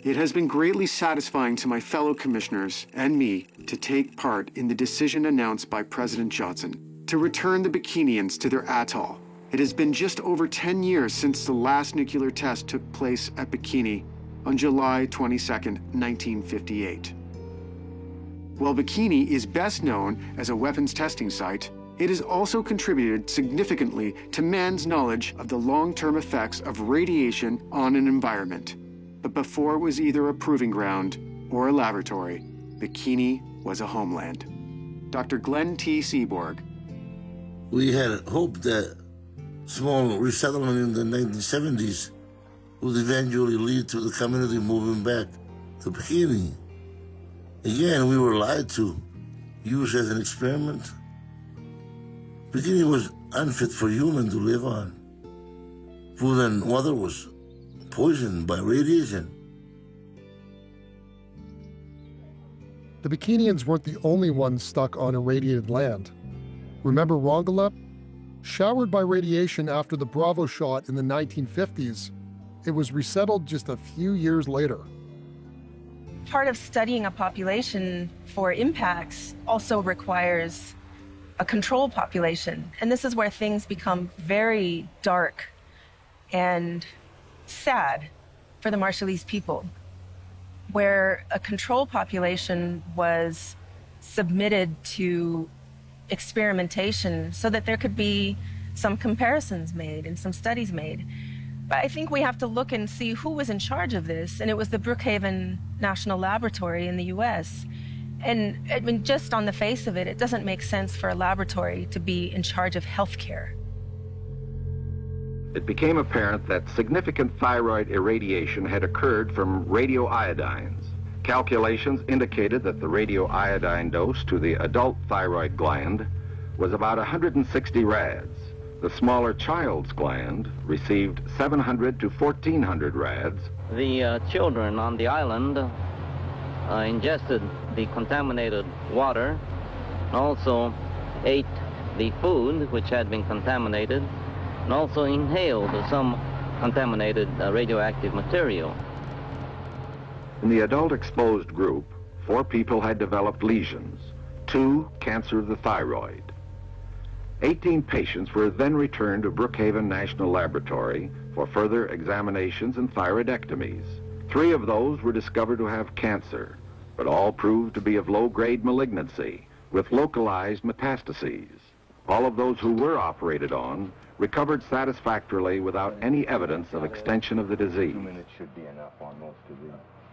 It has been greatly satisfying to my fellow commissioners and me to take part in the decision announced by President Johnson to return the Bikinians to their atoll. It has been just over 10 years since the last nuclear test took place at Bikini on July 22, 1958. While Bikini is best known as a weapons testing site, it has also contributed significantly to man's knowledge of the long-term effects of radiation on an environment. But before it was either a proving ground or a laboratory, Bikini was a homeland. Dr. Glenn T. Seaborg. We had hoped that small resettlement in the 1970s would eventually lead to the community moving back to Bikini. Again, we were lied to, used as an experiment. Bikini was unfit for humans to live on. Food and water was poisoned by radiation. The Bikinians weren't the only ones stuck on irradiated land. Remember Rongelap? Showered by radiation after the Bravo shot in the 1950s, it was resettled just a few years later. Part of studying a population for impacts also requires a control population. And this is where things become very dark and sad for the Marshallese people, where a control population was submitted to experimentation so that there could be some comparisons made and some studies made. But I think we have to look and see who was in charge of this, and it was the Brookhaven National Laboratory in the US. And I mean, just on the face of it, it doesn't make sense for a laboratory to be in charge of healthcare. It became apparent that significant thyroid irradiation had occurred from radioiodines. Calculations indicated that the radioiodine dose to the adult thyroid gland was about 160 rads. The smaller child's gland received 700 to 1,400 rads. The children on the island ingested the contaminated water, also ate the food which had been contaminated, and also inhaled some contaminated radioactive material. In the adult exposed group, 4 people had developed lesions, 2 cancer of the thyroid. 18 patients were then returned to Brookhaven National Laboratory for further examinations and thyroidectomies. 3 of those were discovered to have cancer, but all proved to be of low-grade malignancy with localized metastases. All of those who were operated on recovered satisfactorily without any evidence of extension of the disease.